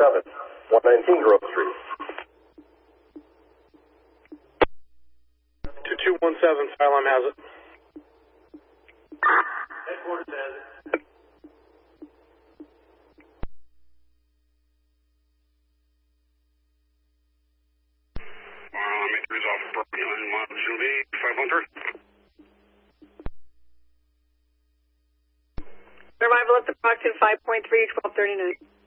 119 Grove Street. 2217, fire alarm has it. Headquarters has it. Meters off property line 1 513. Arrival at the Brockton 5.3, 1239.